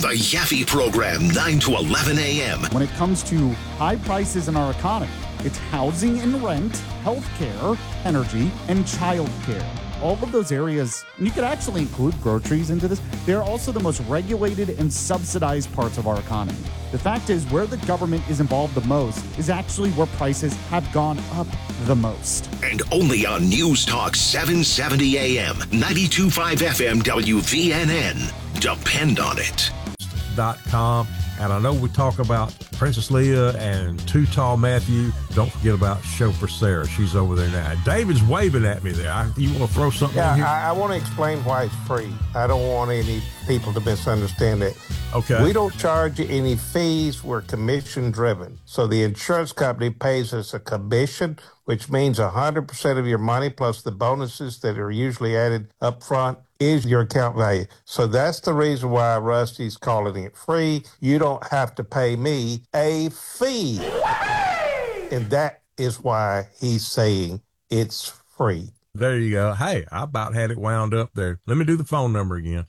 The Yaffe Program, 9 to 11 a.m. When it comes to high prices in our economy, it's housing and rent, healthcare, energy, and childcare. All of those areas, and you could actually include groceries into this, they're also the most regulated and subsidized parts of our economy. The fact is, where the government is involved the most is actually where prices have gone up the most. And only on News Talk 770 AM, 92.5 FM WVNN. Depend on it. .com. And I know we talk about Princess Leia and Too Tall Matthew. Don't forget about Chauffeur Sarah. She's over there now. David's waving at me there. You want to throw something in here? I want to explain why it's free. I don't want any people to misunderstand it. Okay. We don't charge you any fees. We're commission driven. So the insurance company pays us a commission, which means 100% of your money plus the bonuses that are usually added up front is your account value. So that's the reason why Rusty's calling it free. You don't have to pay me a fee. And that is why he's saying it's free. There you go. Hey, I about had it wound up there. Let me do the phone number again.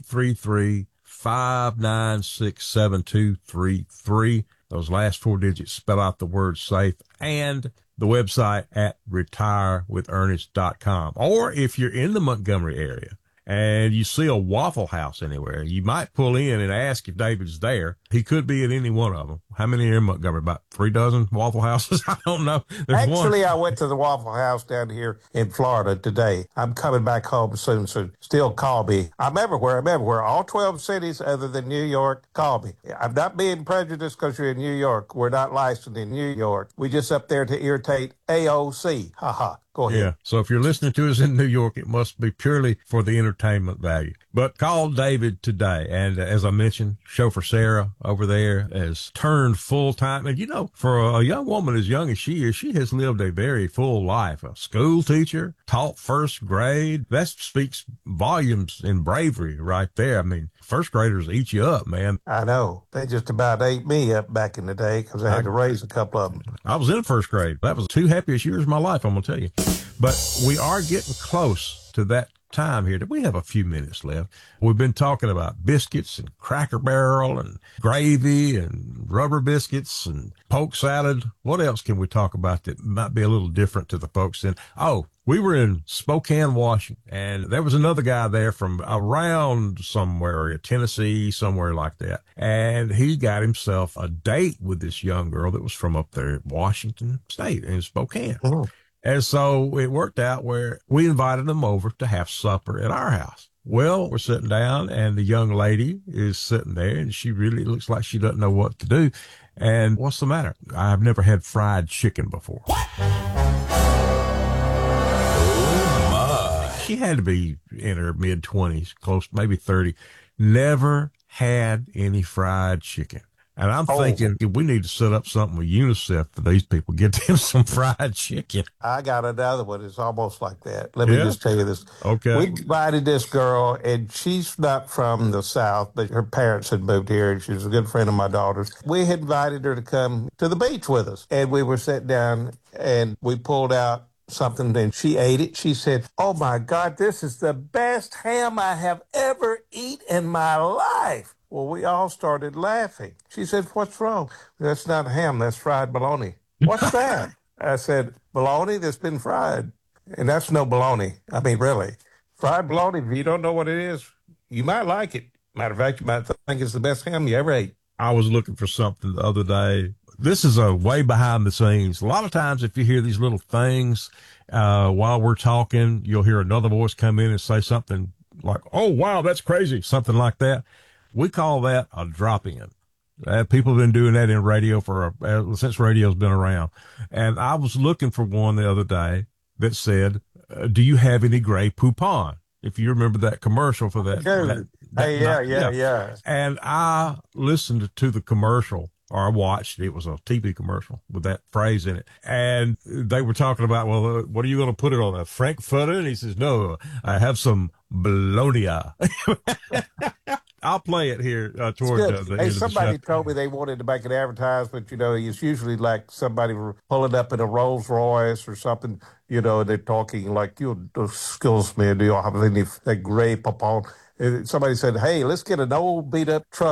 833-596-7233. Those last 4 digits spell out the word safe, and the website at retirewithernest.com. Or if you're in the Montgomery area and you see a Waffle House anywhere, you might pull in and ask if David's there. He could be at any one of them. How many are in Montgomery? About 3 dozen Waffle Houses? I don't know. Actually, I went to the Waffle House down here in Florida today. I'm coming back home soon, so still call me. I'm everywhere. All 12 cities other than New York, call me. I'm not being prejudiced because you're in New York. We're not licensed in New York. We just up there to irritate AOC. Ha. Go ahead. Yeah. So if you're listening to us in New York, it must be purely for the entertainment value. But call David today. And as I mentioned, Chauffeur Sarah over there has turned full time. And, you know, for a young woman as young as she is, she has lived a very full life. A school teacher, taught first grade. That speaks volumes in bravery right there. I mean, first graders eat you up, man. I know. They just about ate me up back in the day because I had to raise a couple of them. I was in first grade. That was the 2 happiest years of my life, I'm going to tell you. But we are getting close to that time here. We have a few minutes left. We've been talking about biscuits and Cracker Barrel and gravy and rubber biscuits and poke salad. What else can we talk about that might be a little different to the folks in? Oh, we were in Spokane, Washington, and there was another guy there from around somewhere, Tennessee, somewhere like that. And he got himself a date with this young girl that was from up there in Washington State in Spokane. Oh. And so it worked out where we invited them over to have supper at our house. Well, we're sitting down and the young lady is sitting there and she really looks like she doesn't know what to do. And what's the matter? I've never had fried chicken before. What? Oh my. She had to be in her mid-20s, close, maybe 30. Never had any fried chicken. And I'm thinking we need to set up something with UNICEF for these people, get them some fried chicken. I got another one. It's almost like that. Let me just tell you this. Okay. We invited this girl, and she's not from the South, but her parents had moved here, and she was a good friend of my daughter's. We had invited her to come to the beach with us, and we were sitting down, and we pulled out something, and she ate it. She said, "Oh, my God, this is the best ham I have ever eaten in my life." Well, we all started laughing. She said, "What's wrong?" "That's not ham. That's fried bologna." "What's that?" I said, "Bologna that's been fried." And that's no bologna. I mean, really. Fried bologna, if you don't know what it is, you might like it. Matter of fact, you might think it's the best ham you ever ate. I was looking for something the other day. This is a way behind the scenes. A lot of times if you hear these little things while we're talking, you'll hear another voice come in and say something like, "Oh, wow, that's crazy," something like that. We call that a drop-in. People have been doing that in radio since radio's been around. And I was looking for one the other day that said, "Do you have any Grey Poupon?" If you remember that commercial for that. Yeah. And I listened to the commercial, or I watched, it was a TV commercial with that phrase in it. And they were talking about, well, what are you going to put it on, a Frankfurter? And he says, "No, I have some bologna." I'll play it here toward the end of the show. Somebody told me they wanted to make an advertisement. You know, it's usually like somebody pulling up in a Rolls Royce or something. You know, they're talking like, "Excuse me, do you have any Grey Poupon?" Somebody said, "Hey, let's get an old beat up truck